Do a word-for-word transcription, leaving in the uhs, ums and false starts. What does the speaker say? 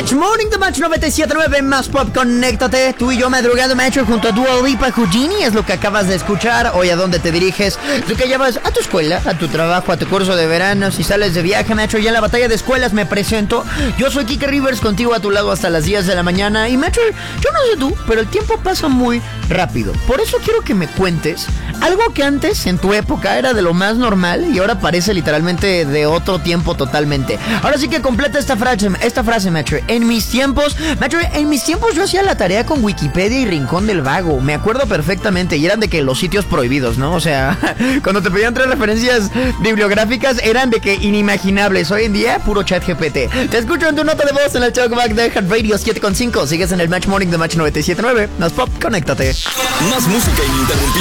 Match Morning de Match noventa y siete punto nueve Más Pop, conéctate. Tú y yo madrugando, Match, junto a Dua Lipa, Houdini. Es lo que acabas de escuchar. Hoy, ¿a dónde te diriges? Tú que llevas a tu escuela, a tu trabajo, a tu curso de verano. Si sales de viaje, Match, ya en la batalla de escuelas me presento. Yo soy Kike Rivers, contigo a tu lado hasta las diez de la mañana. Y Match, yo no sé tú, pero el tiempo pasa muy rápido. Por eso quiero que me cuentes algo que antes, en tu época, era de lo más normal y ahora parece literalmente de otro tiempo totalmente. Ahora sí que completa esta frase, esta frase, Match. En mis tiempos, Match, en mis tiempos yo hacía la tarea con Wikipedia y Rincón del Vago. Me acuerdo perfectamente. Y eran de que los sitios prohibidos, ¿no? O sea, cuando te pedían tres referencias bibliográficas, eran de que inimaginables. Hoy en día, puro chat G P T. Te escucho en tu nota de voz en el Talkback de Heart Radio siete punto cinco. Sigues en el Match Morning de Match noventa y siete punto nueve. Más Pop, conéctate. Más música ininterrumpida.